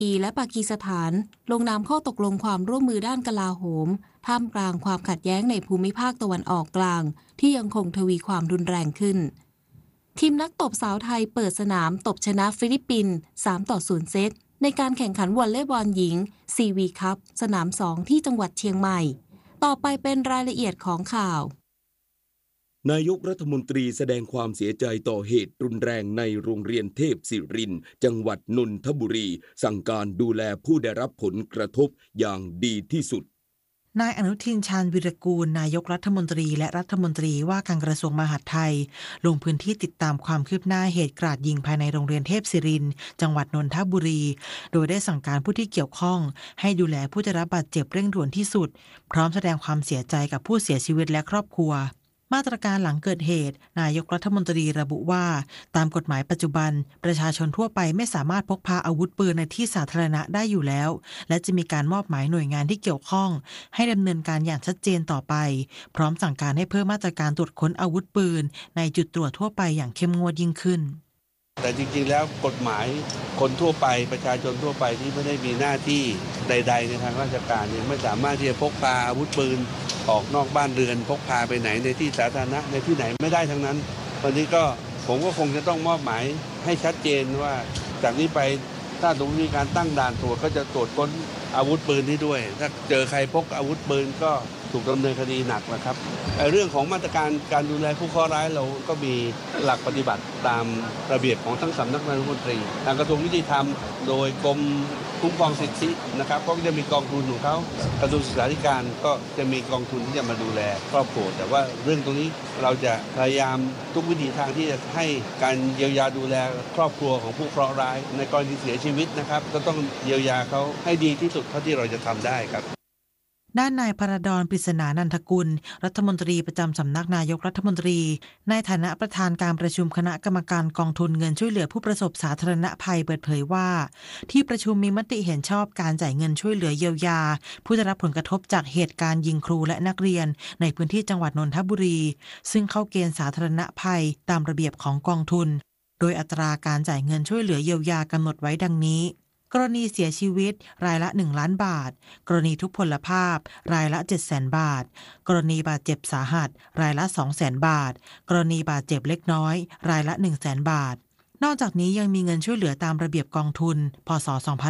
และปากีสถานลงนามข้อตกลงความร่วมมือด้านกลาโหมท่ามกลางความขัดแย้งในภูมิภาคตะวันออกกลางที่ยังคงทวีความรุนแรงขึ้นทีมนักตบสาวไทยเปิดสนามตบชนะฟิลิปปินส์3-0 เซตในการแข่งขันวอลเลย์บอลหญิง CV คัพสนาม 2 ที่จังหวัดเชียงใหม่ต่อไปเป็นรายละเอียดของข่าวนายกรัฐมนตรีแสดงความเสียใจต่อเหตุรุนแรงในโรงเรียนเทพศิรินทร์จังหวัดนนทบุรีสั่งการดูแลผู้ได้รับผลกระทบอย่างดีที่สุดนายอนุทิน ชาญวิรากูลนายกรัฐมนตรีและรัฐมนตรีว่าการกระทรวงมหาดไทยลงพื้นที่ติดตามความคืบหน้าเหตุกราดยิงภายในโรงเรียนเทพศิรินทร์จังหวัดนนทบุรีโดยได้สั่งการผู้ที่เกี่ยวข้องให้ดูแลผู้ได้รับบาดเจ็บเร่งด่วนที่สุดพร้อมแสดงความเสียใจกับผู้เสียชีวิตและครอบครัวมาตรการหลังเกิดเหตุนายกรัฐมนตรีระบุว่าตามกฎหมายปัจจุบันประชาชนทั่วไปไม่สามารถพกพาอาวุธปืนในที่สาธารณะได้อยู่แล้วและจะมีการมอบหมายหน่วยงานที่เกี่ยวข้องให้ดำเนินการอย่างชัดเจนต่อไปพร้อมสั่งการให้เพิ่มมาตรการตรวจค้นอาวุธปืนในจุดตรวจทั่วไปอย่างเข้มงวดยิ่งขึ้นแต่จริงๆแล้วกฎหมายคนทั่วไปประชาชนทั่วไปที่ไม่ได้มีหน้าที่ใดๆในทางราชการเนี่ยไม่สามารถที่จะพกพาอาวุธปืนออกนอกบ้านเรือนพกพาไปไหนในที่สาธารณะในที่ไหนไม่ได้ทั้งนั้นวันนี้ก็ผมก็คงจะต้องมอบหมายให้ชัดเจนว่าจากนี้ไปถ้าตรงนี้การตั้งด่านตรวจก็จะตรวจค้นอาวุธปืนนี้ด้วยถ้าเจอใครพกอาวุธปืนก็ถูกดำเนินคดีหนักนะครับเรื่องของมาตรการการดูแลผู้เคราะห์ร้ายเราก็มีหลักปฏิบัติตามระเบียบของทั้งสำนักนายกรัฐมนตรีทางกระทรวงยุติธรรมโดยกรมคุ้มครองสิทธินะครับก็จะมีกองทุนของเขากระทรวงศึกษาธิการก็จะมีกองทุนที่จะมาดูแลครอบครัวแต่ว่าเรื่องตรงนี้เราจะพยายามทุกวิถีทางที่จะให้การเยียวยาดูแลครอบครัวของผู้เคราะห์ร้ายในกรณีเสียชีวิตนะครับก็ต้องเยียวยาเขาให้ดีที่สุดเท่าที่เราจะทำได้ครับด้านนายพระดอน ปริศนานันทกุลรัฐมนตรีประจำสำนักนายกรัฐมนตรีในฐานะประธานการประชุมคณะกรรมการกองทุนเงินช่วยเหลือผู้ประสบสาธารณภัยเปิดเผยว่าที่ประชุมมีมติเห็นชอบการจ่ายเงินช่วยเหลือเยียวยาผู้ได้รับผลกระทบจากเหตุการณ์ยิงครูและนักเรียนในพื้นที่จังหวัดนนทบุรีซึ่งเข้าเกณฑ์สาธารณภัยตามระเบียบของกองทุนโดยอัตราการจ่ายเงินช่วยเหลือเยียวยากำหนดไว้ดังนี้กรณีเสียชีวิตรายละ1 ล้านบาทกรณีทุพพลภาพรายละ 700,000 บาทกรณีบาดเจ็บสาหัสรายละ 200,000 บาทกรณีบาดเจ็บเล็กน้อยรายละ 100,000 บาทนอกจากนี้ยังมีเงินช่วยเหลือตามระเบียบกองทุนพ.ศ.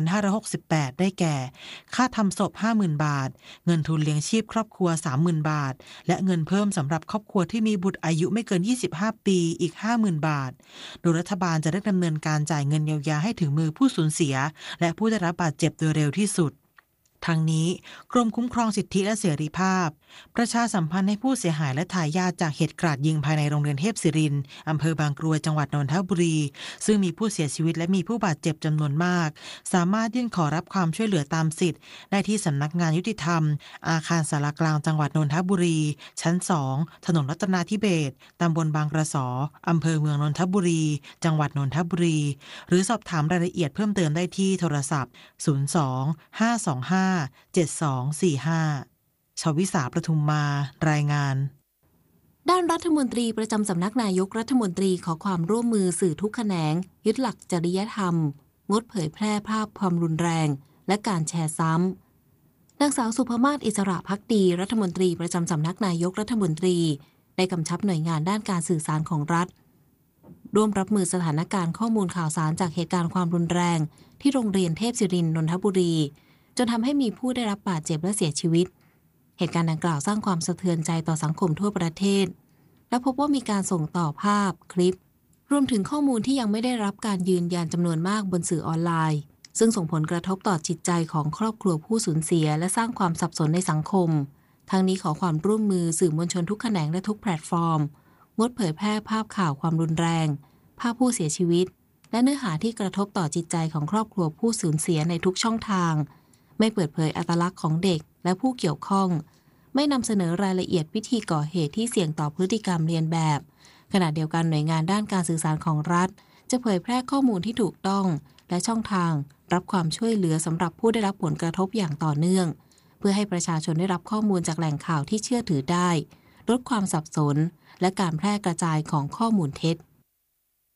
2568ได้แก่ค่าทำศพ 50,000 บาทเงินทุนเลี้ยงชีพครอบครัว 30,000 บาทและเงินเพิ่มสำหรับครอบครัวที่มีบุตรอายุไม่เกิน25 ปีอีก 50,000 บาทโดยรัฐบาลจะได้ดำเนินการจ่ายเงินเยียวยาให้ถึงมือผู้สูญเสียและผู้ได้รับบาดเจ็บโดยเร็วที่สุดทั้งนี้กรมคุ้มครองสิทธิและเสรีภาพประชาสัมพันธ์ให้ผู้เสียหายและทายาทจากเหตุกราดยิงภายในโรงเรียนเทพศิรินทร์อำเภอบางกรวยจังหวัดนนทบุรีซึ่งมีผู้เสียชีวิตและมีผู้บาดเจ็บจำนวนมากสามารถยื่นขอรับความช่วยเหลือตามสิทธิ์ได้ที่สำนักงานยุติธรรมอาคารศาลากลางจังหวัดนนทบุรีชั้น2ถนนรัตนาธิเบศรตำบลบางกระสออำเภอเมืองนนทบุรีจังหวัดนนทบุรีหรือสอบถามรายละเอียดเพิ่มเติมได้ที่โทรศัพท์02-525-7245 ชวิสา ประทุมมารายงานด้านรัฐมนตรีประจำสำนักนายกรัฐมนตรีขอความร่วมมือสื่อทุกแขนงยึดหลักจริยธรรมงดเผยแพร่ภาพความรุนแรงและการแชร์ซ้ำนางสาวสุภมาศ อิสระภักดีรัฐมนตรีประจำสำนักนายกรัฐมนตรีได้กำชับหน่วยงานด้านการสื่อสารของรัฐร่วมรับมือสถานการณ์ข้อมูลข่าวสารจากเหตุการณ์ความรุนแรงที่โรงเรียนเทพศิรินทร์นนทบุรีจนทำให้มีผู้ได้รับบาดเจ็บและเสียชีวิตเหตุการณ์ดังกล่าวสร้างความสะเทือนใจต่อสังคมทั่วประเทศและพบว่ามีการส่งต่อภาพคลิปรวมถึงข้อมูลที่ยังไม่ได้รับการยืนยันจำนวนมากบนสื่อออนไลน์ซึ่งส่งผลกระทบต่อจิตใจของครอบครัวผู้สูญเสียและสร้างความสับสนในสังคมทั้งนี้ขอความร่วมมือสื่อมวลชนทุกแขนงและทุกแพลตฟอร์มงดเผยแพร่ภาพข่าวความรุนแรงภาพผู้เสียชีวิตและเนื้อหาที่กระทบต่อจิตใจของครอบครัวผู้สูญเสียในทุกช่องทางไม่เปิดเผยอัตลักษณ์ของเด็กและผู้เกี่ยวข้องไม่นำเสนอรายละเอียดวิธีก่อเหตุที่เสี่ยงต่อพฤติกรรมเลียนแบบขณะเดียวกันหน่วยงานด้านการสื่อสารของรัฐจะเผยแพร่ข้อมูลที่ถูกต้องและช่องทางรับความช่วยเหลือสำหรับผู้ได้รับผลกระทบอย่างต่อเนื่องเพื่อให้ประชาชนได้รับข้อมูลจากแหล่งข่าวที่เชื่อถือได้ลดความสับสนและการแพร่กระจายของข้อมูลเท็จ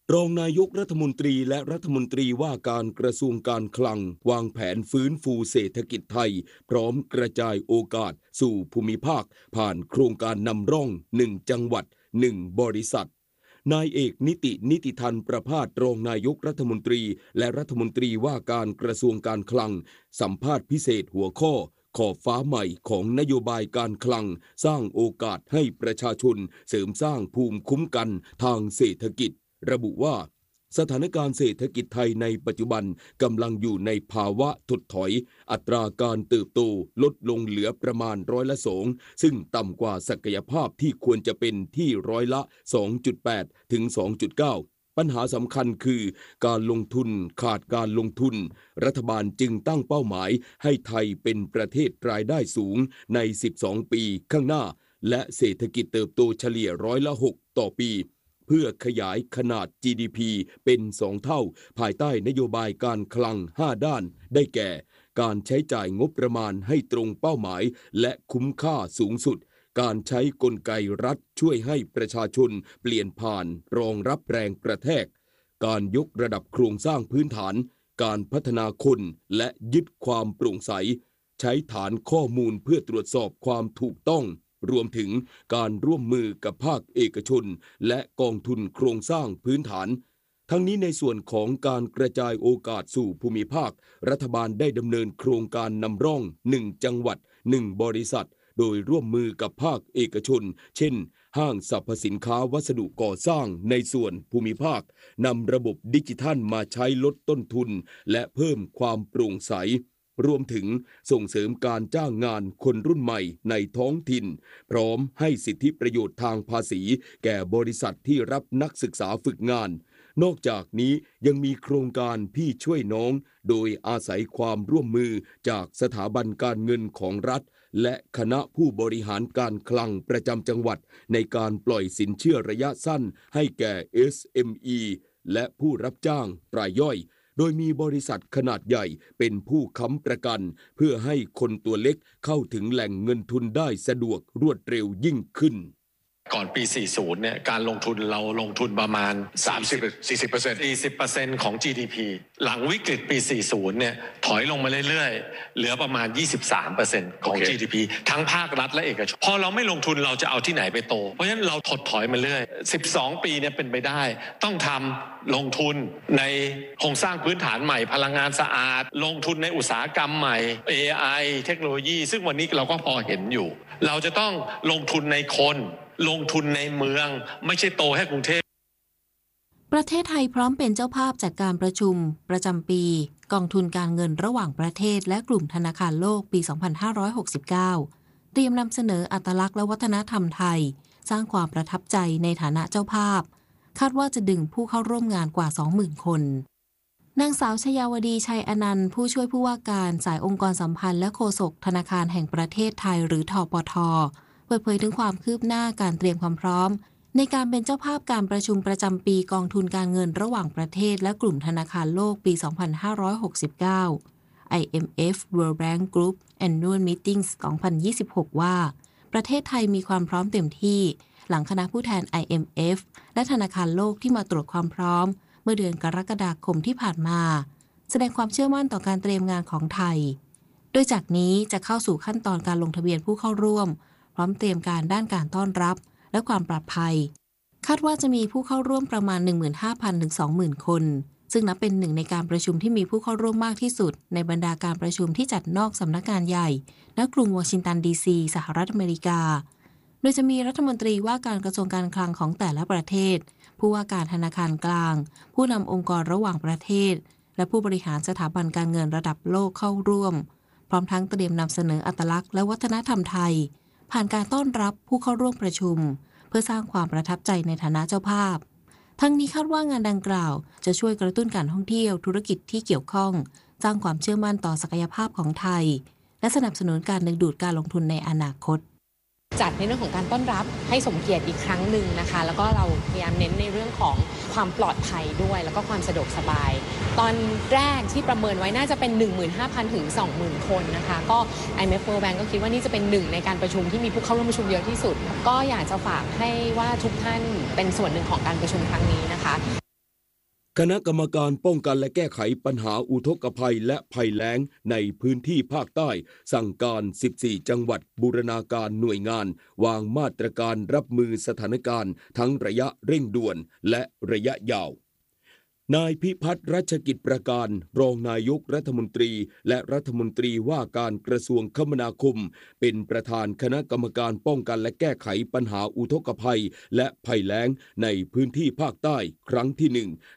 รองนายกรัฐมนตรีและรัฐมนตรีว่าการกระทรวงการคลังวางแผนฟื้นฟูเศรษฐกิจไทยพร้อมกระจายโอกาสสู่ภูมิภาคผ่านโครงการนำร่อง1จังหวัด1บริษัทนายเอกนิติธันประภาสรองนายกรัฐมนตรีและรัฐมนตรีว่าการกระทรวงการคลังสัมภาษณ์พิเศษหัวข้อขอบฟ้าใหม่ของนโยบายการคลังสร้างโอกาสให้ประชาชนเสริมสร้างภูมิคุ้มกันทางเศรษฐกิจระบุว่าสถานการณ์เศรษฐกิจไทยในปัจจุบันกำลังอยู่ในภาวะถดถอยอัตราการเติบโตลดลงเหลือประมาณ2%ซึ่งต่ำกว่าศักยภาพที่ควรจะเป็นที่2.8 ถึง 2.9 ปัญหาสำคัญคือการลงทุนขาดการลงทุนรัฐบาลจึงตั้งเป้าหมายให้ไทยเป็นประเทศรายได้สูงใน12ปีข้างหน้าและเศรษฐกิจเติบโตเฉลี่ย6%ต่อปีเพื่อขยายขนาด GDP เป็น2 เท่าภายใต้นโยบายการคลัง5ด้านได้แก่การใช้จ่ายงบประมาณให้ตรงเป้าหมายและคุ้มค่าสูงสุดการใช้กลไกรัฐช่วยให้ประชาชนเปลี่ยนผ่านรองรับแรงกระแทกการยกระดับโครงสร้างพื้นฐานการพัฒนาคนและยึดความโปร่งใสใช้ฐานข้อมูลเพื่อตรวจสอบความถูกต้องรวมถึงการร่วมมือกับภาคเอกชนและกองทุนโครงสร้างพื้นฐานทั้งนี้ในส่วนของการกระจายโอกาสสู่ภูมิภาครัฐบาลได้ดำเนินโครงการนำร่อง1จังหวัด1บริษัทโดยร่วมมือกับภาคเอกชนเช่นห้างสรรพสินค้าวัสดุก่อสร้างในส่วนภูมิภาคนำระบบดิจิทัลมาใช้ลดต้นทุนและเพิ่มความโปร่งใสรวมถึงส่งเสริมการจ้างงานคนรุ่นใหม่ในท้องถิ่นพร้อมให้สิทธิประโยชน์ทางภาษีแก่บริษัทที่รับนักศึกษาฝึกงานนอกจากนี้ยังมีโครงการพี่ช่วยน้องโดยอาศัยความร่วมมือจากสถาบันการเงินของรัฐและคณะผู้บริหารการคลังประจำจังหวัดในการปล่อยสินเชื่อระยะสั้นให้แก่ SME และผู้รับจ้างรายย่อยโดยมีบริษัทขนาดใหญ่เป็นผู้ค้ำประกันเพื่อให้คนตัวเล็กเข้าถึงแหล่งเงินทุนได้สะดวกรวดเร็วยิ่งขึ้นก่อนปี 40 เนี่ยการลงทุนเราลงทุนประมาณ 40% ของ GDP หลังวิกฤตปี 40 เนี่ยถอยลงมาเรื่อยๆเหลือประมาณ 23% ของ GDP ทั้งภาครัฐและเอกชนพอเราไม่ลงทุนเราจะเอาที่ไหนไปโตเพราะฉะนั้นเราถดถอยมาเรื่อย12 ปีเนี่ยเป็นไปได้ต้องทำลงทุนในโครงสร้างพื้นฐานใหม่พลังงานสะอาดลงทุนในอุตสาหกรรมใหม่ AI เทคโนโลยีซึ่งวันนี้เราก็พอเห็นอยู่เราจะต้องลงทุนในคนลงทุนในเมืองไม่ใช่โตให้กรุงเทพประเทศไทยพร้อมเป็นเจ้าภาพจัดการประชุมประจำปีกองทุนการเงินระหว่างประเทศและกลุ่มธนาคารโลกปี 2569 เตรียมนำเสนออัตลักษณ์และวัฒนธรรมไทยสร้างความประทับใจในฐานะเจ้าภาพคาดว่าจะดึงผู้เข้าร่วมงานกว่า 20,000 คนนางสาวชยาวดีชัยอนันต์ผู้ช่วยผู้ว่าการสายองค์กรสัมพันธ์และโฆษกธนาคารแห่งประเทศไทยหรือธปท.เปิดเผยถึงความคืบหน้าการเตรียมความพร้อมในการเป็นเจ้าภาพการประชุมประจำปีกองทุนการเงินระหว่างประเทศและกลุ่มธนาคารโลกปี 2569 IMF World Bank Group Annual Meetings 2026 ว่าประเทศไทยมีความพร้อมเต็มที่หลังคณะผู้แทน IMF และธนาคารโลกที่มาตรวจความพร้อมเมื่อเดือนกรกฎาคมที่ผ่านมาแสดงความเชื่อมั่นต่อการเตรียมงานของไทยโดยจากนี้จะเข้าสู่ขั้นตอนการลงทะเบียนผู้เข้าร่วมพร้อมเตรียมการด้านการต้อนรับและความปลอดภัยคาดว่าจะมีผู้เข้าร่วมประมาณ 15,000 ถึง 20,000 คนซึ่งนับเป็นหนึ่งในการประชุมที่มีผู้เข้าร่วมมากที่สุดในบรรดาการประชุมที่จัดนอกสำนักงานใหญ่ณกรุงวอชิงตันดีซีสหรัฐอเมริกาโดยจะมีรัฐมนตรีว่าการกระทรวงการคลังของแต่ละประเทศผู้ว่าการธนาคารกลางผู้นำองค์กรระหว่างประเทศและผู้บริหารสถาบันการเงินระดับโลกเข้าร่วมพร้อมทั้งเตรียมนำเสนออัตลักษณ์และวัฒนธรรมไทยผ่านการต้อนรับผู้เข้าร่วมประชุมเพื่อสร้างความประทับใจในฐานะเจ้าภาพทั้งนี้คาดว่างานดังกล่าวจะช่วยกระตุ้นการท่องเที่ยวธุรกิจที่เกี่ยวข้องสร้างความเชื่อมั่นต่อศักยภาพของไทยและสนับสนุนการดึงดูดการลงทุนในอนาคตจัดในเรื่องของการต้อนรับให้สมเกียรติอีกครั้งหนึ่งนะคะแล้วก็เราพยายามเน้นในเรื่องของความปลอดภัยด้วยแล้วก็ความสะดวกสบายตอนแรกที่ประเมินไว้น่าจะเป็น 15,000 ถึง 20,000 คนนะคะก็ IMF World Bank ก็คิดว่านี่จะเป็นหนึ่งในการประชุมที่มีผู้เข้าร่วมประชุมเยอะที่สุดก็อยากจะฝากให้ว่าทุกท่านเป็นส่วนหนึ่งของการประชุมครั้งนี้นะคะคณะกรรมการป้องกันและแก้ไขปัญหาอุทกภัยและภัยแล้งในพื้นที่ภาคใต้สั่งการ14จังหวัดบูรณาการหน่วยงานวางมาตรการรับมือสถานการณ์ทั้งระยะเร่งด่วนและระยะยาวนายพิพัฒน์รัชกิจประการรองนายกรัฐมนตรีและรัฐมนตรีว่าการกระทรวงคมนาคมเป็นประธานคณะกรรมการป้องกันและแก้ไขปัญหาอุทกภัยและภัยแล้งในพื้นที่ภาคใต้ครั้งที่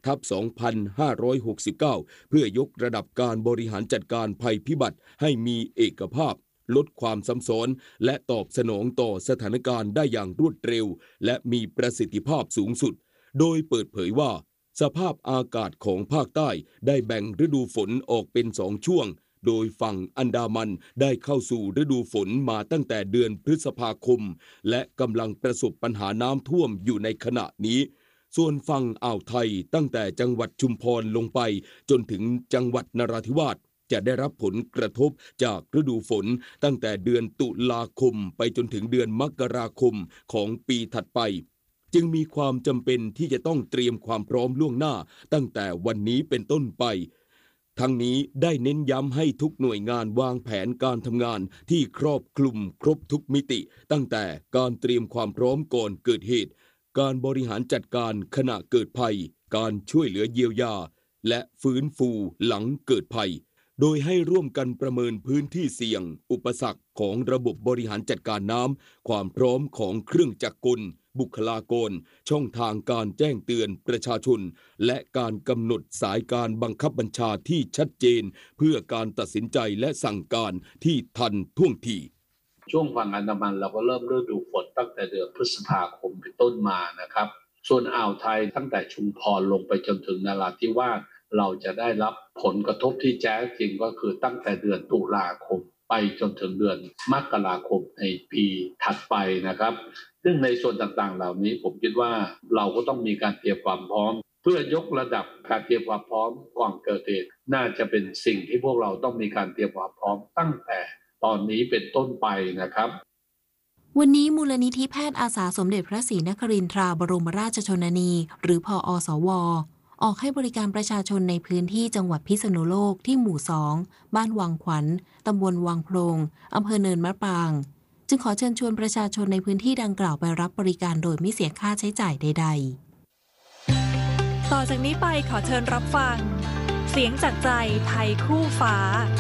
1/2569เพื่อยกระดับการบริหารจัดการภัยพิบัติให้มีเอกภาพลดความซ้ำซ้อนและตอบสนองต่อสถานการณ์ได้อย่างรวดเร็วและมีประสิทธิภาพสูงสุดโดยเปิดเผยว่าสภาพอากาศของภาคใต้ได้แบ่งฤดูฝนออกเป็น2ช่วงโดยฝั่งอันดามันได้เข้าสู่ฤดูฝนมาตั้งแต่เดือนพฤษภาคมและกำลังประสบปัญหาน้ำท่วมอยู่ในขณะนี้ส่วนฝั่งอ่าวไทยตั้งแต่จังหวัดชุมพรลงไปจนถึงจังหวัดนราธิวาสจะได้รับผลกระทบจากฤดูฝนตั้งแต่เดือนตุลาคมไปจนถึงเดือนมกราคมของปีถัดไปจึงมีความจำเป็นที่จะต้องเตรียมความพร้อมล่วงหน้าตั้งแต่วันนี้เป็นต้นไปทั้งนี้ได้เน้นย้ำให้ทุกหน่วยงานวางแผนการทำงานที่ครอบคลุมครบทุกมิติตั้งแต่การเตรียมความพร้อมก่อนเกิดเหตุการบริหารจัดการขณะเกิดภัยการช่วยเหลือเยียวยาและฟื้นฟูหลังเกิดภัยโดยให้ร่วมกันประเมินพื้นที่เสี่ยงอุปสรรคของระบบบริหารจัดการน้ำความพร้อมของเครื่องจักรกลบุคลากรช่องทางการแจ้งเตือนประชาชนและการกำหนดสายการบังคับบัญชาที่ชัดเจนเพื่อการตัดสินใจและสั่งการที่ทันท่วงทีช่วงฝั่งอันดามันเราก็เริ่มฤดูฝนตั้งแต่เดือนพฤษภาคมเป็นต้นมานะครับส่วนอ่าวไทยตั้งแต่ชุมพรลงไปจนถึงนราธิวาสเราจะได้รับผลกระทบที่แท้จริงก็คือตั้งแต่เดือนตุลาคมไปจนถึงเดือนมกราคมในปีถัดไปนะครับซึ่งในส่วนต่างๆเหล่านี้ผมคิดว่าเราก็ต้องมีการเตรียมความพร้อมเพื่อยกระดับการเตรียมความพร้อมก่อนเกิดเหตุน่าจะเป็นสิ่งที่พวกเราต้องมีการเตรียมความพร้อมตั้งแต่ตอนนี้เป็นต้นไปนะครับวันนี้มูลนิธิแพทย์อาสาสมเด็จพระศรีนครินทราบรมราชชนนีหรือพอสวออกให้บริการประชาชนในพื้นที่จังหวัดพิษณุโลกที่หมู่2บ้านวังขวัญตำบลวังโพรงอำเภอเนินมะปรางจึงขอเชิญชวนประชาชนในพื้นที่ดังกล่าวไปรับบริการโดยไม่เสียค่าใช้จ่ายใดๆต่อจากนี้ไปขอเชิญรับฟังเสียงจากใจไทยคู่ฟ้า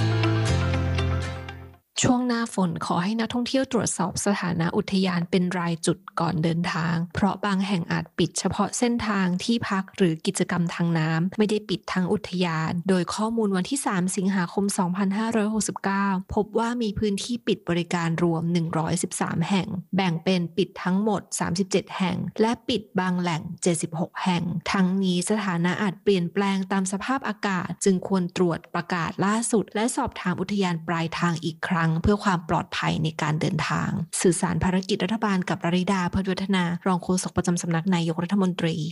ช่วงหน้าฝนขอให้นักท่องเที่ยวตรวจสอบสถานะอุทยานเป็นรายจุดก่อนเดินทางเพราะบางแห่งอาจปิดเฉพาะเส้นทางที่พักหรือกิจกรรมทางน้ำไม่ได้ปิดทั้งอุทยานโดยข้อมูลวันที่3สิงหาคม2569พบว่ามีพื้นที่ปิดบริการรวม113แห่งแบ่งเป็นปิดทั้งหมด37แห่งและปิดบางแหล่ง76แห่งทั้งนี้สถานะอาจเปลี่ยนแปลงตามสภาพอากาศจึงควรตรวจประกาศล่าสุดและสอบถามอุทยานปลายทางอีกครั้งเพื่อความปลอดภัยในการเดินทางสื่อสารภารกิจรัฐบาลกับปริดาเพิดวัฒนารองโฆษกประจำสำนักนายกรัฐมนตรี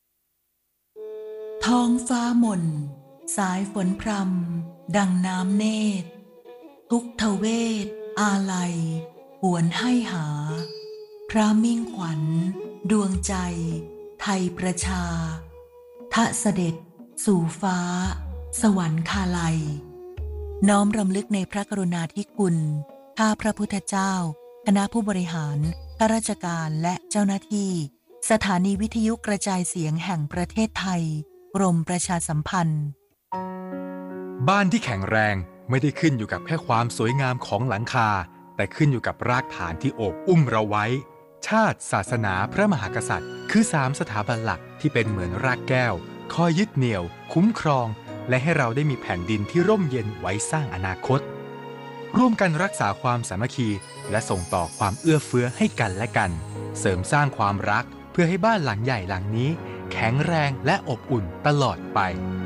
ท้องฟ้ามนสายฝนพรำดังน้ำเนตรทุกทเวทอาลัยหวนให้หาพระมิ่งขวัญดวงใจไทยประชาทะเสด็จสู่ฟ้าสวรรคาลัยน้อมรำลึกในพระกรุณาธิคุณข้าพระพุทธเจ้าคณะผู้บริหารข้าราชการและเจ้าหน้าที่สถานีวิทยุกระจายเสียงแห่งประเทศไทยกรมประชาสัมพันธ์บ้านที่แข็งแรงไม่ได้ขึ้นอยู่กับแค่ความสวยงามของหลังคาแต่ขึ้นอยู่กับรากฐานที่โอบอุ้มเราไว้ชาติศาสนาพระมหากษัตริย์คือ3สถาบันหลักที่เป็นเหมือนรากแก้วคอยยึดเหนี่ยวคุ้มครองและให้เราได้มีแผ่นดินที่ร่มเย็นไว้สร้างอนาคตร่วมกันรักษาความสามัคคีและส่งต่อความเอื้อเฟื้อให้กันและกันเสริมสร้างความรักเพื่อให้บ้านหลังใหญ่หลังนี้แข็งแรงและอบอุ่นตลอดไป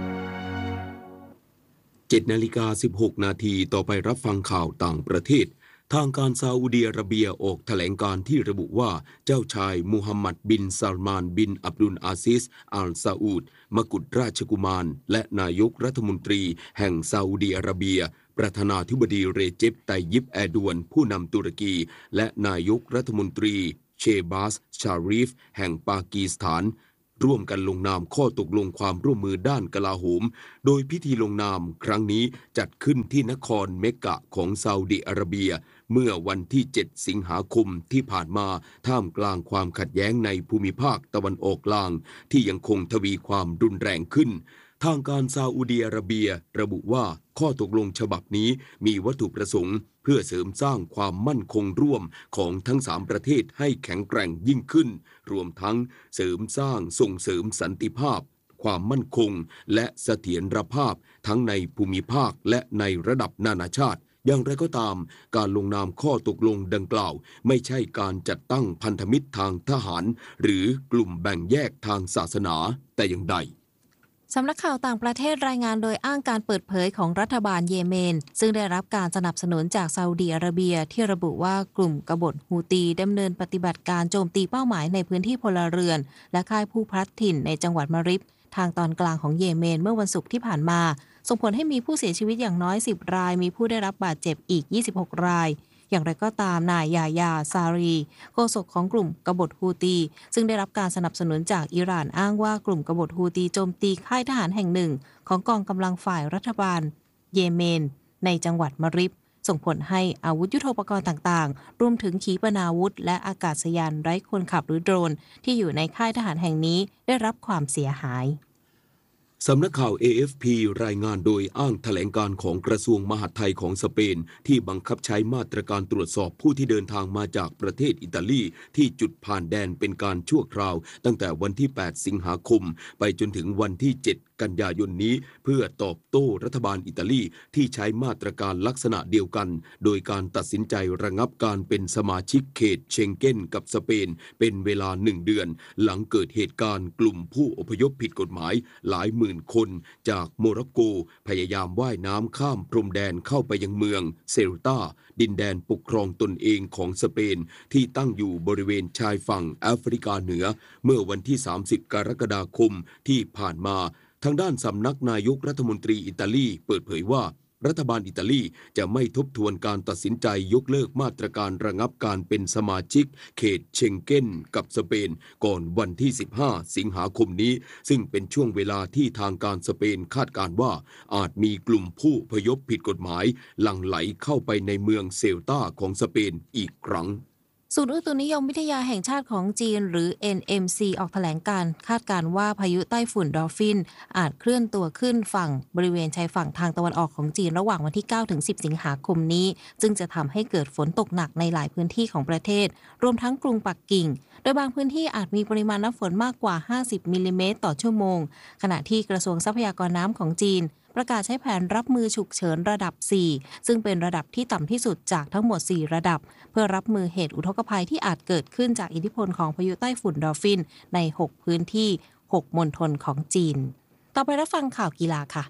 7:16 นาทีต่อไปรับฟังข่าวต่างประเทศทางการซาอุดิอาระเบียออกแถลงการที่ระบุว่าเจ้าชายมูฮัมหมัดบินซัลมานบินอับดุลอาซิสอัลซาอุดมกุฎราชกุมารและนายกรัฐมนตรีแห่งซาอุดิอาระเบียประธานาธิบดีเรเจป ไตยิป แอร์ดวนผู้นำตุรกีและนายกรัฐมนตรีเชบาส ชารีฟแห่งปากีสถานร่วมกันลงนามข้อตกลงความร่วมมือด้านกลาโหมโดยพิธีลงนามครั้งนี้จัดขึ้นที่นครเมกกะของซาอุดิอาระเบียเมื่อวันที่ 7 สิงหาคมที่ผ่านมาท่ามกลางความขัดแย้งในภูมิภาคตะวันออกกลางที่ยังคงทวีความรุนแรงขึ้นทางการซาอุดิอาระเบียระบุว่าข้อตกลงฉบับนี้มีวัตถุประสงค์เพื่อเสริมสร้างความมั่นคงร่วมของทั้ง3ประเทศให้แข็งแกร่งยิ่งขึ้นรวมทั้งเสริมสร้างส่งเสริมสันติภาพความมั่นคงและเสถียรภาพทั้งในภูมิภาคและในระดับนานาชาติอย่างไรก็ตามการลงนามข้อตกลงดังกล่าวไม่ใช่การจัดตั้งพันธมิตรทางทหารหรือกลุ่มแบ่งแยกทางศาสนาแต่อย่างใดสำนักข่าวต่างประเทศรายงานโดยอ้างการเปิดเผยของรัฐบาลเยเมนซึ่งได้รับการสนับสนุนจากซาอุดิอาระเบียที่ระบุว่ากลุ่มกบฏฮูตีดำเนินปฏิบัติการโจมตีเป้าหมายในพื้นที่พลเรือนและค่ายผู้พลัดถิ่นในจังหวัดมาริบทางตอนกลางของเยเมนเมื่อวันศุกร์ที่ผ่านมาส่งผลให้มีผู้เสียชีวิตอย่างน้อย10รายมีผู้ได้รับบาดเจ็บอีก26รายอย่างไรก็ตามนายยาญาซารีโฆษกของกลุ่มกบฏฮูตีซึ่งได้รับการสนับสนุนจากอิหร่านอ้างว่ากลุ่มกบฏฮูตีโจมตีค่ายทหารแห่งหนึ่งของกองกำลังฝ่ายรัฐบาลเยเมนในจังหวัดมาริบส่งผลให้อาวุธยุทโธปกรณ์ต่างๆรวมถึงขีปนาวุธและอากาศยานไร้คนขับหรือโดรนที่อยู่ในค่ายทหารแห่งนี้ได้รับความเสียหายสำนักข่าว AFP รายงานโดยอ้างแถลงการของกระทรวงมหาดไทยของสเปนที่บังคับใช้มาตรการตรวจสอบผู้ที่เดินทางมาจากประเทศอิตาลีที่จุดผ่านแดนเป็นการชั่วคราวตั้งแต่วันที่ 8 สิงหาคมไปจนถึงวันที่ 7 กันยายนนี้เพื่อตอบโต้รัฐบาลอิตาลีที่ใช้มาตรการลักษณะเดียวกันโดยการตัดสินใจระงับการเป็นสมาชิกเขตเชงเก้นกับสเปนเป็นเวลา1 เดือนหลังเกิดเหตุการณ์กลุ่มผู้อพยพผิดกฎหมายหลายหมื่นคนจากโมร็อกโกพยายามว่ายน้ำข้ามพรมแดนเข้าไปยังเมืองเซลตาดินแดนปกครองตนเองของสเปนที่ตั้งอยู่บริเวณชายฝั่งแอฟริกาเหนือเมื่อวันที่ 30 กรกฎาคมที่ผ่านมาทางด้านสำนักนายกรัฐมนตรีอิตาลีเปิดเผยว่ารัฐบาลอิตาลีจะไม่ทบทวนการตัดสินใจยกเลิกมาตรการระงับการเป็นสมาชิกเขตเชงเก้นกับสเปนก่อนวันที่ 15 สิงหาคมนี้ซึ่งเป็นช่วงเวลาที่ทางการสเปนคาดการณ์ว่าอาจมีกลุ่มผู้อพยพผิดกฎหมายหลั่งไหลเข้าไปในเมืองเซลตาของสเปนอีกครั้งศูนย์อุตุนิยมวิทยาแห่งชาติของจีนหรือ NMC ออกแถลงการคาดการณ์ว่าพายุไต้ฝุ่นดอลฟินอาจเคลื่อนตัวขึ้นฝั่งบริเวณชายฝั่งทางตะวันออกของจีนระหว่างวันที่ 9-10 สิงหาคมนี้ซึ่งจะทำให้เกิดฝนตกหนักในหลายพื้นที่ของประเทศรวมทั้งกรุงปักกิ่งโดยบางพื้นที่อาจมีปริมาณน้ำฝนมากกว่า50มิลลิเมตรต่อชั่วโมงขณะที่กระทรวงทรัพยากรน้ำของจีนประกาศใช้แผนรับมือฉุกเฉินระดับ 4 ซึ่งเป็นระดับที่ต่ำที่สุดจากทั้งหมด 4 ระดับเพื่อรับมือเหตุอุทกภัยที่อาจเกิดขึ้นจากอิทธิพลของพายุไต้ฝุ่นดอลฟินใน 6 พื้นที่ 6 มณฑลของจีนต่อไปรับฟังข่าวกีฬาค่ะ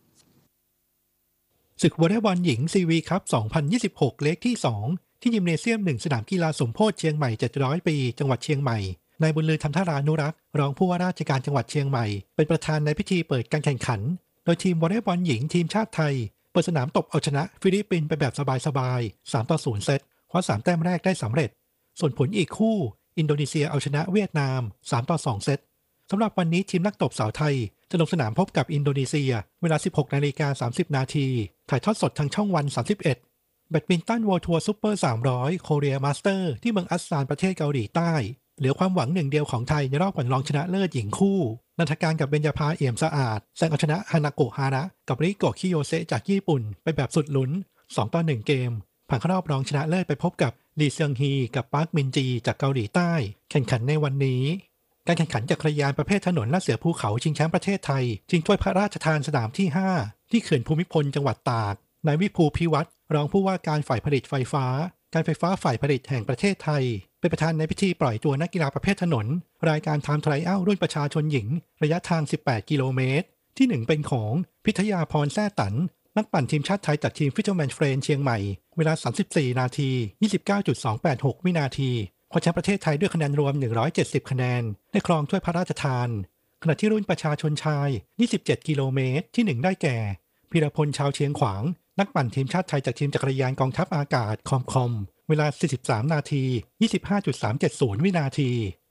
ศึกวอลเลย์บอลหญิงซีวีคัพ 2026 เล็กที่ 2 ที่ยิมเนเซียม 1 สนามกีฬาสมโพธิเชียงใหม่ 700 ปีจังหวัดเชียงใหม่นายบุญลือธรรมธารานุรักษ์รองผู้ว่าราชการจังหวัดเชียงใหม่เป็นประธานในพิธีเปิดการแข่งขันโดยทีมวอลเลย์บอลหญิงทีมชาติไทยเปิดสนามตบเอาชนะฟิลิปปินส์ไปแบบสบายๆ 3-0 เซตคว้า3 แต้มแรกได้สำเร็จส่วนผลอีกคู่อินโดนีเซียเอาชนะเวียดนาม 3-2 เซตสำหรับวันนี้ทีมนักตบสาวไทยจะลงสนามพบกับอินโดนีเซียเวลา 16:30 น.ถ่ายทอดสดทางช่องวัน 31แบดมินตัน World Tour Super 300 Korea Master ที่เมืองอัสซานประเทศเกาหลีใต้เหลือความหวังหนึ่งเดียวของไทยในรอบก่อนรองชนะเลิศหญิงคู่นันทการกับเบญญาภาเอี่ยมสะอาดแซงเอาชนะฮานาโกะฮาระกับริโกะคิโยเซะจากญี่ปุ่นไปแบบสุดลุ้น 2-1 เกมผ่านเข้ารอบรองชนะเลิศไปพบกับลีเซียงฮีกับปาร์คมินจีจากเกาหลีใต้แข่งขันในวันนี้การแข่งขันจักรยานประเภทถนนลาดเสือภูเขาชิงแชมป์ประเทศไทยชิงถ้วยพระราชทานสนามที่ 5 ที่เขื่อนภูมิพลจังหวัดตากนายวิภูพิวัตรรองผู้ว่าการฝ่ายผลิตไฟฟ้าการไฟฟ้าฝ่ายผลิตแห่งประเทศไทยเป็นประธานในพิธีปล่อยตัวนักกีฬาประเภทถนนรายการไทม์ไทรอัลรุ่นประชาชนหญิงระยะทาง18 กิโลเมตรที่1เป็นของพิทยาพรแซ่ตันนักปั่นทีมชาติไทยจากทีมฟิชเชอร์แมนเฟรนเชียงใหม่เวลา 34 นาที 29.286 วินาทีคว้าแชมป์ประเทศไทยด้วยคะแนนรวม170 คะแนนได้ครองถ้วยพระราชทานขณะที่รุ่นประชาชนชาย27 กิโลเมตรที่1ได้แก่พีรพลชาวเชียงขวางนักปั่นทีมชาติไทยจากทีมจักรยานกองทัพอากาศคอมเวลา 43 นาที 25.370 วินาที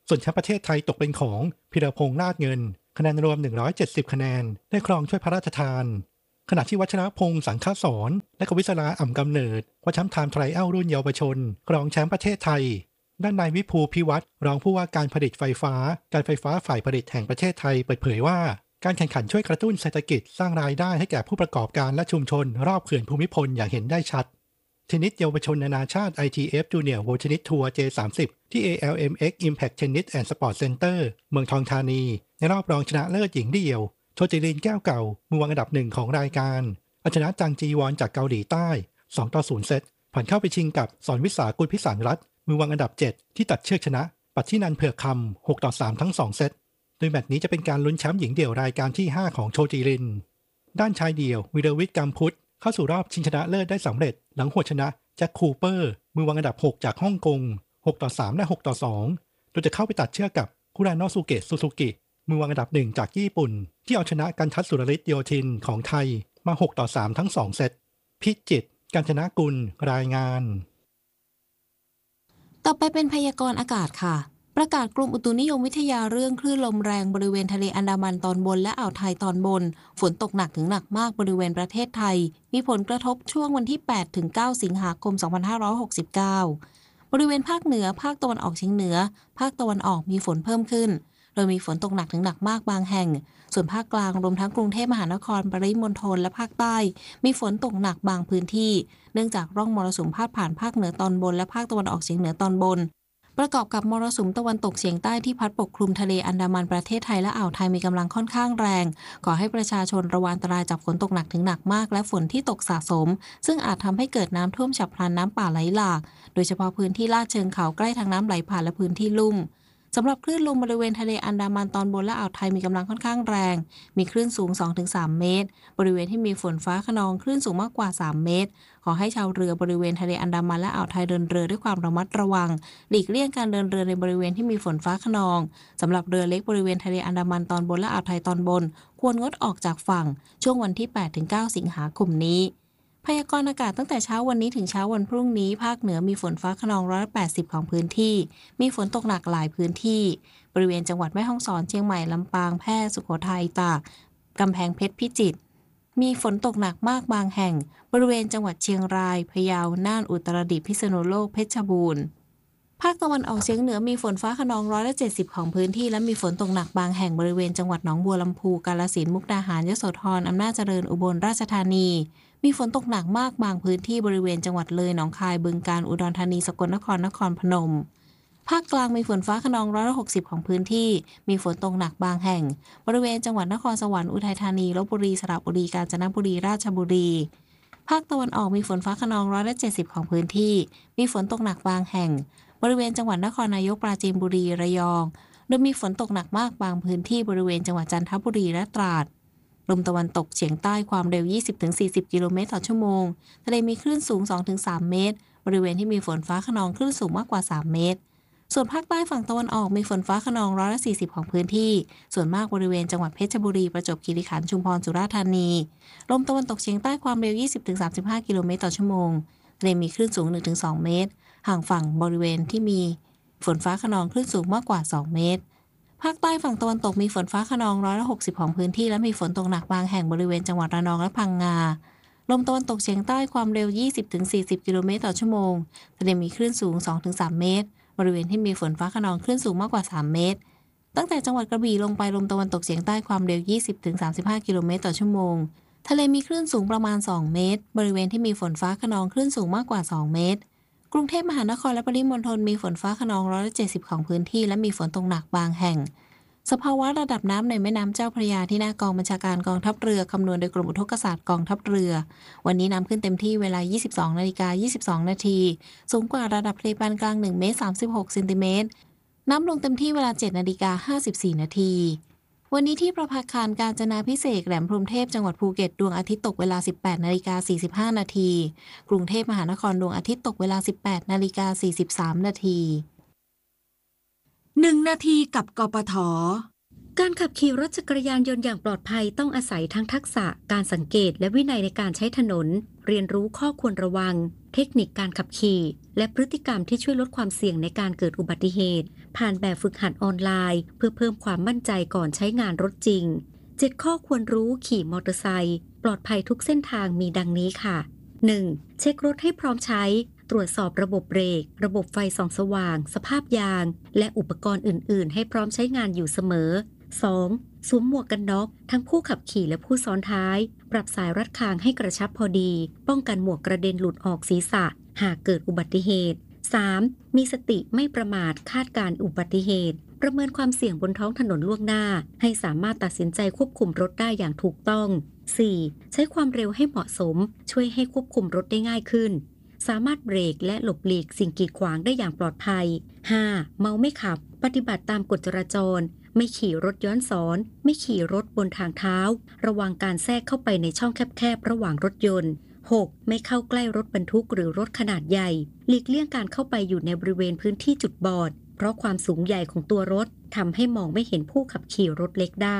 ส่วนแชมป์ประเทศไทยตกเป็นของพิรพงษ์ลาดเงินคะแนนรวม170คะแนนได้ครองถ้วยพระราชทานขณะที่วัชรพงษ์สังฆสอนและกวิศราอ่ำกำเนิดคว้าแชมป์ไทม์ไทรอัลรุ่นเยาวชนครองแชมป์ประเทศไทยด้านนายวิภูพิวัตรรองผู้ว่าการผลิตไฟฟ้าการไฟฟ้าฝ่ายผลิตแห่งประเทศไทยเปิดเผยว่าการแข่งขันช่วยกระตุ้นเศรษฐกิจสร้างรายได้ให้แก่ผู้ประกอบการและชุมชนรอบเขื่อนภูมิพลอย่างเห็นได้ชัดเทนนิสเยาวชนนานาชาติ ITF Junior World Tennis Tour J30 ที่ ALMX Impact Tennis and Sport Center เมืองทองธานีในรอบรองชนะเลิศหญิงเดี่ยวโชจิรินแก้วเก่ามือวางอันดับ1ของรายการเอาชนะจางจีวอนจากเกาหลีใต้ 2-0 เซตผ่านเข้าไปชิงกับสอนวิสากุลพิสารรัตน์มือวางอันดับ7ที่ตัดเชือกชนะปัทชินันเผือกคำ 6-3 ทั้ง2เซตโดยแมตช์นี้จะเป็นการลุ้นแชมป์หญิงเดี่ยวรายการที่5ของโชจิรินด้านชายเดี่ยววิรวิทย์กัมพุทธเข้าสู่รอบชิงชนะเลิศได้สำเร็จหลังหัวชนะแจ็คคูเปอร์มือวางอันดับ6จากฮ่องกง 6-3 และ 6-2 โดยจะเข้าไปตัดเชือกกับคุราโนสุเกะซูซูกิมือวางอันดับ1จากญี่ปุ่นที่เอาชนะกันทัศน์สุรฤทธิ์โยธินของไทยมา 6-3 ทั้ง2เซตพิจิตรกาญจนกุลรายงานต่อไปเป็นพยากรณ์อากาศค่ะประกาศกรมอุตุนิยมวิทยาเรื่องคลื่นลมแรงบริเวณทะเลอันดามันตอนบนและอ่าวไทยตอนบนฝนตกหนักถึงหนักมากบริเวณประเทศไทยมีผลกระทบช่วงวันที่ 8-9 สิงหาคม 2569 บริเวณภาคเหนือภาคตะวันออกเฉียงเหนือภาคตะวันออกมีฝนเพิ่มขึ้นโดยมีฝนตกหนักถึงหนักมากบางแห่งส่วนภาคกลางรวมทั้งกรุงเทพมหานครปริมณฑลและภาคใต้มีฝนตกหนักบางพื้นที่เนื่องจากร่องมรสุมพาดผ่านภาคเหนือตอนบนและภาคตะวันออกเฉียงเหนือตอนบนประกอบกับมรสุมตะวันตกเฉียงใต้ที่พัดปกคลุมทะเลอันดามันประเทศไทยและอ่าวไทยมีกำลังค่อนข้างแรงขอให้ประชาชนระวังอันตรายจากฝนตกหนักถึงหนักมากและฝนที่ตกสะสมซึ่งอาจทำให้เกิดน้ำท่วมฉับพลันน้ำป่าไหลหลากโดยเฉพาะพื้นที่ลาดเชิงเขาใกล้ทางน้ำไหลผ่านและพื้นที่ลุ่มสำหรับคลื่นลมบริเวณทะเลอันดามันตอนบนและอ่าวไทยมีกำลังค่อนข้างแรงมีคลื่นสูง 2-3 เมตรบริเวณที่มีฝนฟ้าคะนองคลื่นสูงมากกว่า3เมตรขอให้ชาวเรือบริเวณทะเลอันดามันและอ่าวไทยเดินเรือด้วยความระมัดระวังหลีกเลี่ยงการเดินเรือในบริเวณที่มีฝนฟ้าคะนองสำหรับเรือเล็กบริเวณทะเลอันดามันตอนบนและอ่าวไทยตอนบนควรงดออกจากฝั่งช่วงวันที่ 8-9 สิงหาคมนี้พยากรณ์อากาศตั้งแต่เช้าวันนี้ถึงเช้าวันพรุ่งนี้ภาคเหนือมีฝนฟ้าคะนอง180ของพื้นที่มีฝนตกหนักหลายพื้นที่บริเวณจังหวัดแม่ฮ่องสอนเชียงใหม่ลำปางแพร่สุโขทัยตากกำแพงเพชรพิจิตรมีฝนตกหนักมากบางแห่งบริเวณจังหวัดเชียงรายพะเยาน่านอุตรดิตถ์พิษณุโลกเพชรบูรณ์ภาคตะวันออกเฉียงเหนือมีฝนฟ้าคะนอง170ของพื้นที่และมีฝนตกหนักบางแห่งบริเวณจังหวัดหนองบัวลำพูกาฬสินธุ์มุกดาหารยโสธรอำนาจเจริญอุบลราชธานีมีฝนตกหนักมากบางพื้นที่บริเวณจังหวัดเลยหนองคายบึงกาฬอุดรธานีสกลนครนครพนมภาคกลางมีฝนฟ้าคะนอง160ของพื้นที่มีฝนตกหนักบางแห่งบริเวณจังหวัดนครสวรรค์อุทัยธานีลพบุรีสระบุรีกาญจนบุรีราชบุรีภาคตะวันออกมีฝนฟ้าคะนอง170ของพื้นที่มีฝนตกหนักบางแห่งบริเวณจังหวัดนครนายกปราจีนบุรีระยองโดยมีฝนตกหนักมากบางพื้นที่บริเวณจังหวัดจันทบุรีและตราดลมตะวันตกเฉียงใต้ความเร็ว 20-40 กิโลเมตรต่อชั่วโมงทะเลมีคลื่นสูง 2-3 เมตรบริเวณที่มีฝนฟ้าคะนองคลื่นสูงมากกว่า3เมตรส่วนภาคใต้ฝั่งตะวันออกมีฝนฟ้าคะนอง140ของพื้นที่ส่วนมากบริเวณจังหวัดเพชรบุรีประจวบคีรีขันธ์ชุมพรสุราษฎร์ธานีลมตะวันตกเฉียงใต้ความเร็ว 20-35 กิโลเมตรต่อชั่วโมงทะเลมีคลื่นสูง 1-2 เมตรห่างฝั่งบริเวณที่มีฝนฟ้าคะนองคลื่นสูงมากกว่า2เมตรภาคใต้ฝั่งตะวันตกมีฝนฟ้าคะนอง160ของพื้นที่และมีฝนตกหนักบางแห่งบริเวณจังหวัดระนองและพังงาลมตะวันตกเฉียงใต้ความเร็ว 20-40 กิโลเมตรต่อชั่วโมงทะเลมีคลื่นสูง 2-3 เมตรบริเวณที่มีฝนฟ้าคะนองคลื่นสูงมากกว่า3เมตรตั้งแต่จังหวัดกระบี่ลงไปลมตะวันตกเฉียงใต้ความเร็ว 20-35 กิโลเมตรต่อชั่วโมงทะเลมีคลื่นสูงประมาณ2เมตรบริเวณที่มีฝนฟ้าคะนองคลื่นสูงมากกว่า2เมตรกรุงเทพมหานครและปริมณฑลมีฝนฟ้าคะนอง170ของพื้นที่และมีฝนตกหนักบางแห่งสภาวะระดับน้ำในแม่น้ำเจ้าพระยาที่หน้ากองบัญชาการกองทัพเรือคำนวณโดยกรมอุทกศาสตร์กองทัพเรือวันนี้น้ำขึ้นเต็มที่เวลา 22:22 น.สูงกว่าระดับทะเลปานกลาง1เมตร36เซนติเมตรน้ำลงเต็มที่เวลา 7:54 น.วันนี้ที่ประภาคารกาญจนาภิเษกแหลมพรหมเทพจังหวัดภูเก็ตดวงอาทิตย์ตกเวลา 18:45 น.กรุงเทพมหานครดวงอาทิตย์ตกเวลา 18:43 น.1 นาทีกับกปท. การขับขี่รถจักรยานยนต์อย่างปลอดภัยต้องอาศัยทั้งทักษะการสังเกตและวินัยในการใช้ถนนเรียนรู้ข้อควรระวังเทคนิคการขับขี่และพฤติกรรมที่ช่วยลดความเสี่ยงในการเกิดอุบัติเหตุผ่านแบบฝึกหัดออนไลน์เพื่อเพิ่มความมั่นใจก่อนใช้งานรถจริง7ข้อควรรู้ขี่มอเตอร์ไซค์ปลอดภัยทุกเส้นทางมีดังนี้ค่ะ 1. เช็ครถให้พร้อมใช้ตรวจสอบระบบเบรกระบบไฟส่องสว่างสภาพยางและอุปกรณ์อื่นๆให้พร้อมใช้งานอยู่เสมอ 2. สวมหมวกกันน็อกทั้งผู้ขับขี่และผู้ซ้อนท้ายปรับสายรัดคางให้กระชับพอดีป้องกันหมวกกระเด็นหลุดออกศีรษะหากเกิดอุบัติเหตุ 3. มีสติไม่ประมาทคาดการณ์อุบัติเหตุประเมินความเสี่ยงบนท้องถนนล่วงหน้าให้สามารถตัดสินใจควบคุมรถได้อย่างถูกต้อง 4. ใช้ความเร็วให้เหมาะสมช่วยให้ควบคุมรถได้ง่ายขึ้นสามารถเบรกและหลบหลีกสิ่งกีดขวางได้อย่างปลอดภัย 5. เมาไม่ขับปฏิบัติตามกฎจราจรไม่ขี่รถย้อนสอนไม่ขี่รถบนทางเท้าระวังการแทรกเข้าไปในช่องแคบๆระหว่างรถยนต์ 6. ไม่เข้าใกล้รถบรรทุกหรือรถขนาดใหญ่หลีกเลี่ยงการเข้าไปอยู่ในบริเวณพื้นที่จุดบอดเพราะความสูงใหญ่ของตัวรถทำให้มองไม่เห็นผู้ขับขี่รถเล็กได้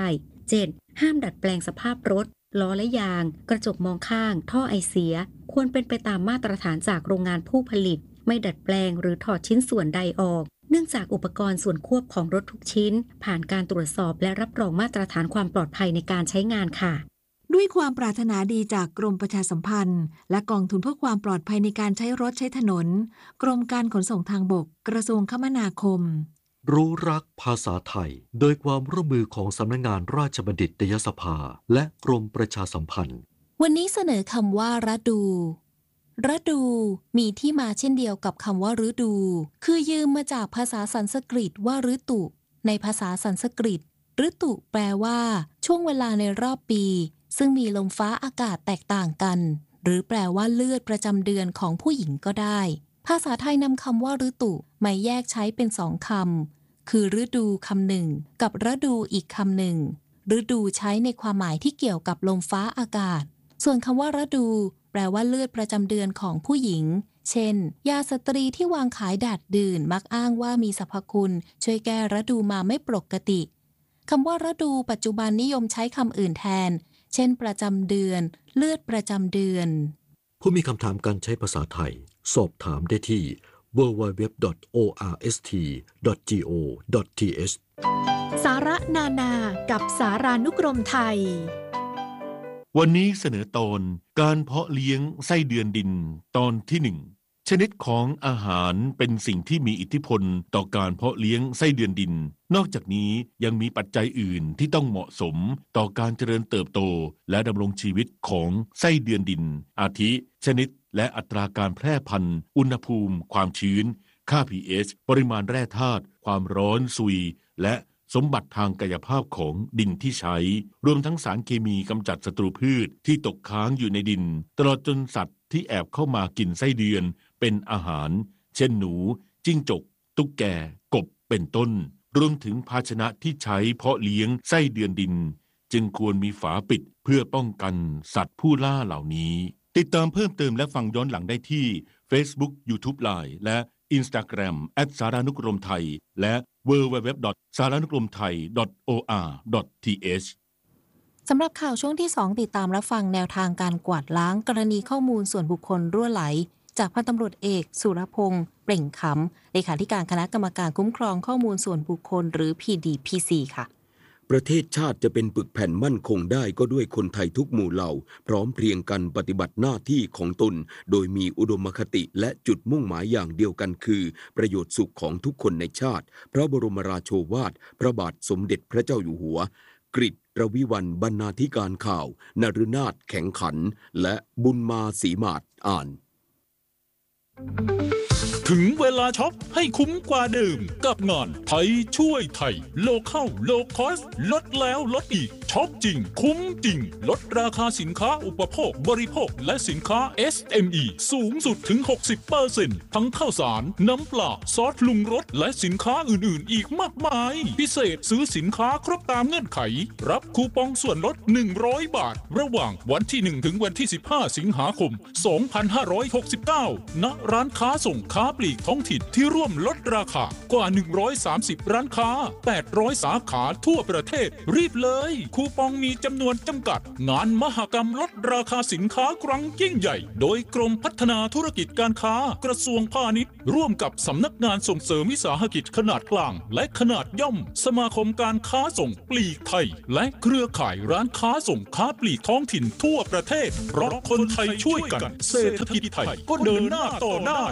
7. ห้ามดัดแปลงสภาพรถล้อและยางกระจกมองข้างท่อไอเสียควรเป็นไปตามมาตรฐานจากโรงงานผู้ผลิตไม่ดัดแปลงหรือถอดชิ้นส่วนใดออกเนื่องจากอุปกรณ์ส่วนควบของรถทุกชิ้นผ่านการตรวจสอบและรับรองมาตรฐานความปลอดภัยในการใช้งานค่ะด้วยความปรารถนาดีจากกรมประชาสัมพันธ์และกองทุนเพื่อความปลอดภัยในการใช้รถใช้ถนนกรมการขนส่งทางบกกระทรวงคมนาคมรู้รักภาษาไทยโดยความร่วมมือของสำนักงานราชบัณฑิตยสภาและกรมประชาสัมพันธ์วันนี้เสนอคำว่าฤดูฤดูมีที่มาเช่นเดียวกับคำว่าฤดูคือยืมมาจากภาษาสันสกฤตว่าฤตุในภาษาสันสกฤตฤตุแปลว่าช่วงเวลาในรอบปีซึ่งมีลมฟ้าอากาศแตกต่างกันหรือแปลว่าเลือดประจำเดือนของผู้หญิงก็ได้ภาษาไทยนำคำว่าฤตุมาแยกใช้เป็น2คำคือฤดูคำหนึ่งกับฤดูอีกคำหนึ่งฤดูใช้ในความหมายที่เกี่ยวกับลมฟ้าอากาศส่วนคำว่าฤดูแปลว่าเลือดประจำเดือนของผู้หญิงเช่นยาสตรีที่วางขายดาดดื่นมักอ้างว่ามีสรรพคุณช่วยแก้ฤดูมาไม่ปกติคำว่าฤดูปัจจุบันนิยมใช้คำอื่นแทนเช่นประจำเดือนเลือดประจำเดือนผู้มีคำถามการใช้ภาษาไทยสอบถามได้ที่ www.orst.go.th สาระนานากับสารานุกรมไทยวันนี้เสนอตอนการเพาะเลี้ยงไส้เดือนดินตอนที่1ชนิดของอาหารเป็นสิ่งที่มีอิทธิพลต่อการเพาะเลี้ยงไส้เดือนดินนอกจากนี้ยังมีปัจจัยอื่นที่ต้องเหมาะสมต่อการเจริญเติบโตและดำรงชีวิตของไส้เดือนดินอาทิชนิดและอัตราการแพร่พันธุ์อุณหภูมิความชื้นค่า pH ปริมาณแร่ธาตุความร้อนซุยและสมบัติทางกายภาพของดินที่ใช้รวมทั้งสารเคมีกำจัดศัตรูพืชที่ตกค้างอยู่ในดินตลอดจนสัตว์ที่แอบเข้ามากินไส้เดือนเป็นอาหารเช่นหนูจิ้งจกตุ๊กแกกบเป็นต้นรวมถึงภาชนะที่ใช้เพาะเลี้ยงไส้เดือนดินจึงควรมีฝาปิดเพื่อป้องกันสัตว์ผู้ล่าเหล่านี้ติดตามเพิ่มเติมและฟังย้อนหลังได้ที่ Facebook YouTube Line และ Instagram @saranukromthai และ www.saranukromthai.or.th สำหรับข่าวช่วงที่2ติดตามรับฟังแนวทางการกวาดล้างกรณีข้อมูลส่วนบุคคลรั่วไหลจากพันตำรวจเอกสุรพงษ์เปล่งขำเลขาธิการคณะกรรมการคุ้มครองข้อมูลส่วนบุคคลหรือ PDPC ค่ะประเทศชาติจะเป็นปึกแผ่นมั่นคงได้ก็ด้วยคนไทยทุกหมู่เหล่าพร้อมเพรียงกันปฏิบัติหน้าที่ของตนโดยมีอุดมคติและจุดมุ่งหมายอย่างเดียวกันคือประโยชน์สุขของทุกคนในชาติพระบรมราโชวาทพระบาทสมเด็จพระเจ้าอยู่หัวกฤษรวิวัลย์บรรณาธิการข่าวนฤนาถแข็งขันและบุญมาศรีมาศอ่านถึงเวลาช็อปให้คุ้มกว่าเดิมกับงานไทยช่วยไทยโลคัลโลคอสลดแล้วลดอีกช็อปจริงคุ้มจริงลดราคาสินค้าอุปโภคบริโภคและสินค้า SME สูงสุดถึง 60% ทั้งข้าวสารน้ำปลาซอสปรุงรสและสินค้าอื่นๆอีกมากมายพิเศษซื้อสินค้าครบตามเงื่อนไขรับคูปองส่วนลด100 บาทระหว่างวันที่1ถึงวันที่15สิงหาคม2569ณร้านค้าส่งค้าปลีกท้องถิ่นที่ร่วมลดราคากว่า130ร้านค้า800สาขาทั่วประเทศรีบเลยคูปองมีจำนวนจำกัดงานมหกรรมลดราคาสินค้าครั้งยิ่งใหญ่โดยกรมพัฒนาธุรกิจการค้ากระทรวงพาณิชย์ร่วมกับสำนักงานส่งเสริมวิสาหกิจขนาดกลางและขนาดย่อมสมาคมการค้าส่งปลีกไทยและเครือข่ายร้านค้าส่งค้าปลีกท้องถิ่นทั่วประเทศเพราะคนไทยช่วยกันเศรษฐกิจไทยก็เดินหน้าต่อได้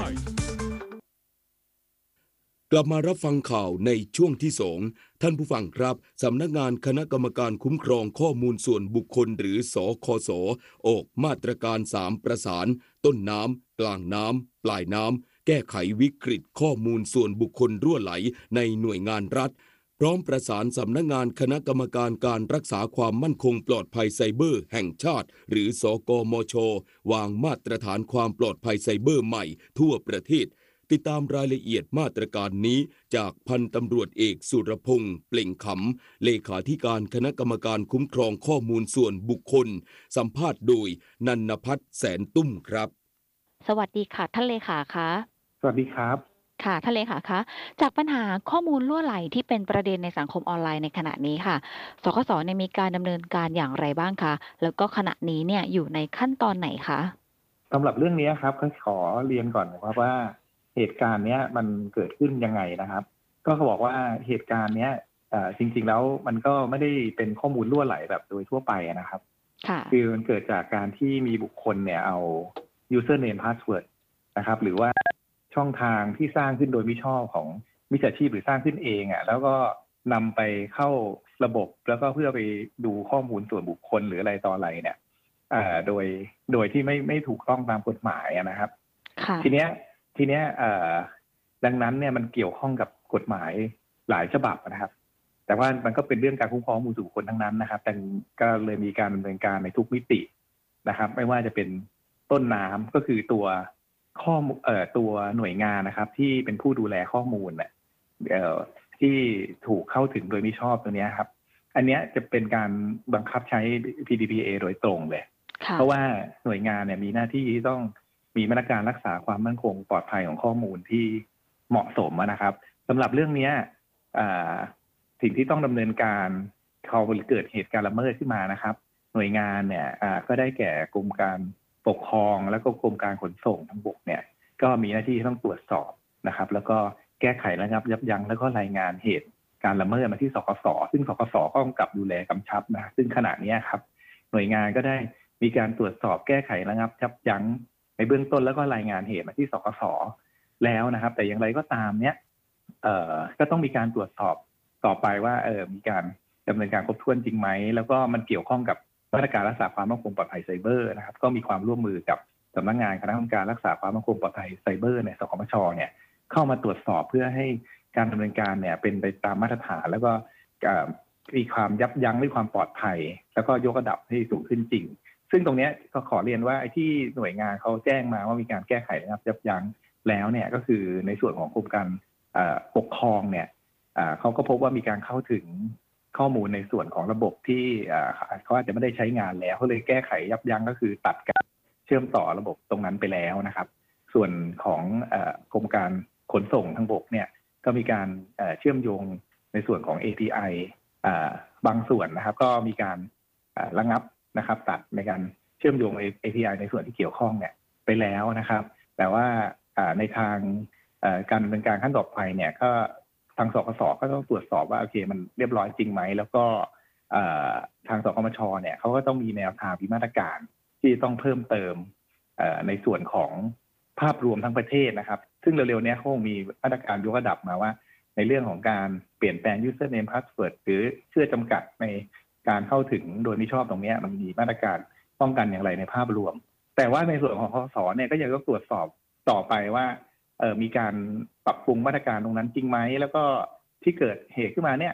กลับมารับฟังข่าวในช่วงที่2ท่านผู้ฟังครับสำนักงานคณะกรรมการคุ้มครองข้อมูลส่วนบุคคลหรือสคส.ออกมาตรการ3ประสานต้นน้ำกลางน้ำปลายน้ำแก้ไขวิกฤตข้อมูลส่วนบุคคลรั่วไหลในหน่วยงานรัฐพร้อมประสานสำนักงานคณะกรรมการการรักษาความมั่นคงปลอดภัยไซเบอร์แห่งชาติหรือสกมช.วางมาตรฐานความปลอดภัยไซเบอร์ใหม่ทั่วประเทศติดตามรายละเอียดมาตรการนี้จากพันตำรวจเอกสุรพงษ์เปล่งขำเลขาธิการคณะกรรมการคุ้มครองข้อมูลส่วนบุคคลสัมภาษณ์โดยนันภัทรแสนตุ้มครับสวัสดีค่ะท่านเลขาคะสวัสดีครับค่ะท่านเลขาคะจากปัญหาข้อมูลรั่วไหลที่เป็นประเด็นในสังคมออนไลน์ในขณะนี้ค่ะสคส.มีการดำเนินการอย่างไรบ้างคะแล้วก็ขณะนี้เนี่ยอยู่ในขั้นตอนไหนคะสำหรับเรื่องนี้ครับก็ขอเรียนก่อนนะครับว่าเหตุการณ์เนี้ยมันเกิดขึ้นยังไงนะครับก็เขาบอกว่าเหตุการณ์เนี้ยจริงๆแล้วมันก็ไม่ได้เป็นข้อมูลรั่วไหลแบบโดยทั่วไปนะครับคือมันเกิดจากการที่มีบุคคลเนี่ยเอา username password นะครับหรือว่าช่องทางที่สร้างขึ้นโดยมิชอบของมิจฉาชีพหรือสร้างขึ้นเองแล้วก็นำไปเข้าระบบแล้วก็เพื่อไปดูข้อมูลส่วนบุคคลหรืออะไรต่ออะไรเนี่ยโดยที่ไม่ถูกต้องตามกฎหมายนะครับทีเนี้ยดังนั้นเนี่ยมันเกี่ยวข้องกับกฎหมายหลายฉบับนะครับแต่ว่ามันก็เป็นเรื่องการคุ้มครองข้อมูลส่วนบุคคลทั้งนั้นนะครับแต่ก็เลยมีการดำเนินการในทุกมิตินะครับไม่ว่าจะเป็นต้นน้ำก็คือตัวตัวหน่วยงานนะครับที่เป็นผู้ดูแลข้อมูลเนี่ยที่ถูกเข้าถึงโดยมิชอบตัวนี้ครับอันนี้จะเป็นการบังคับใช้ PDPA โดยตรงเลยเพราะว่าหน่วยงานเนี่ยมีหน้าที่ที่ต้องมีมาตรการรักษาความมั่นคงปลอดภัยของข้อมูลที่เหมาะสมนะครับสำหรับเรื่องนี้สิ่งที่ต้องดำเนินการเขาเกิดเหตุการณ์ละเมิดขึ้นมานะครับหน่วยงานเนี่ยก็ได้แก่กรมการปกครองและก็กรมการขนส่งทางบกเนี่ยก็มีหน้าที่ต้องตรวจสอบนะครับแล้วก็แก้ไขระงับยับยั้งแล้วก็รายงานเหตุการละเมิดมาที่สคส.ซึ่งสคส.ก็กำกับดูแลกำชับนะซึ่งขณะนี้ครับหน่วยงานก็ได้มีการตรวจสอบแก้ไขระงับยับยั้งในเบื้องต้นแล้วก็รายงานเหตุมาที่สคส.แล้วนะครับแต่อย่างไรก็ตามเนี้ยก็ต้องมีการตรวจสอบต่อไปว่ามีการดำเนินการครบถ้วนจริงไหมแล้วก็มันเกี่ยวข้องกับมาตรการรักษาความมั่นคงปลอดภัยไซเบอร์นะครับก็มีความร่วมมือกับสำนักงานคณะกรรมการรักษาความมั่นคงปลอดภัยไซเบอร์ในสคมช.เนี่ยเข้ามาตรวจสอบเพื่อให้การดำเนินการเนี่ยเป็นไปตามมาตรฐานแล้วก็มีความยับยั้งด้วยความปลอดภัยแล้วก็ยกระดับให้สูงขึ้นจริงซึ่งตรงนี้ก็ขอเรียนว่าไอ้ที่หน่วยงานเขาแจ้งมาว่ามีการแก้ไขนะครับยับยั้งแล้วเนี่ยก็คือในส่วนของกรมการปกครองเนี่ยเขาก็พบว่ามีการเข้าถึงข้อมูลในส่วนของระบบที่เขาอาจจะไม่ได้ใช้งานแล้วเขาเลยแก้ไขยับยั้งก็คือตัดการเชื่อมต่อระบบตรงนั้นไปแล้วนะครับส่วนของกรมการขนส่งทางบกเนี่ยก็มีการเชื่อมโยงในส่วนของ API บางส่วนนะครับก็มีการระงับนะครับตัดในการเชื่อมโยง API ในส่วนที่เกี่ยวข้องเนี่ยไปแล้วนะครับแต่ว่าในทางการดำเนินการขั้นต่อไปเนี่ยก็ทางสคส.ก็ต้องตรวจสอบว่าโอเคมันเรียบร้อยจริงไหมแล้วก็ทางสคมช.เนี่ยเขาก็ต้องมีแนวทางมีมาตรการที่ต้องเพิ่มเติมในส่วนของภาพรวมทั้งประเทศนะครับซึ่งเร็วๆนี้คงมีมาตรการยกระดับมาว่าในเรื่องของการเปลี่ยนแปลง username password หรือเชื่อจำกัดในการเข้าถึงโดยมิชอบตรงนี้มันมีมาตรการป้องกันอย่างไรในภาพรวมแต่ว่าในส่วนของคส.เนี่ยก็ยังต้องตรวจสอบต่อไปว่ามีการปรับปรุงมาตรการตรงนั้นจริงไหมแล้วก็ที่เกิดเหตุขึ้นมาเนี่ย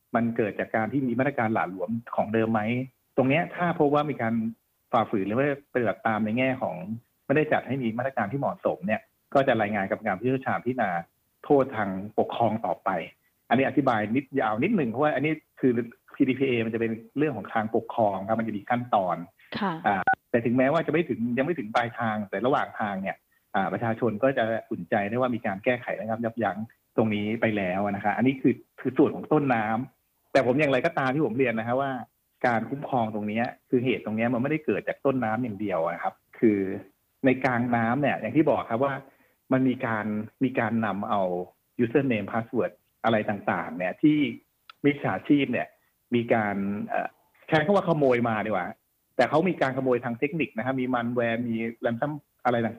มันเกิดจากการที่มีมาตรการหละหลวมของเดิมไหมตรงนี้ถ้าพบว่ามีการฝ่าฝืนหรือว่าปฏิบัติตามในแง่ของไม่ได้จัดให้มีมาตรการที่เหมาะสมเนี่ยก็จะรายงานกับการพิจารณาพิจารณาโทษทางปกครองต่อไปอันนี้อธิบายนิดยาวนิดหนึ่งเพราะว่าอันนี้คือ PDPA มันจะเป็นเรื่องของทางปกครองครับมันจะมีขั้นตอนแต่ถึงแม้ว่าจะยังไม่ถึงปลายทางแต่ระหว่างทางเนี่ยประชาชนก็จะอุ่นใจได้ว่ามีการแก้ไขนะครับยับยั้งตรงนี้ไปแล้วนะคะอันนี้คือส่วนของต้นน้ำแต่ผมอย่างไรก็ตามที่ผมเรียนนะครับว่าการคุ้มครองตรงนี้คือเหตุตรงนี้มันไม่ได้เกิดจากต้นน้ำอย่างเดียวนะครับคือในกลางน้ำเนี่ยอย่างที่บอกครับว่ามันมีการนำเอา username password อะไรต่างๆเนี่ยที่มิจฉาชีพเนี่ยมีการแค่คำว่าขโมยมาดีกว่าแต่เขามีการขโมยทางเทคนิคนะครับมีมันแวร์มีแรนซัมอะไรต่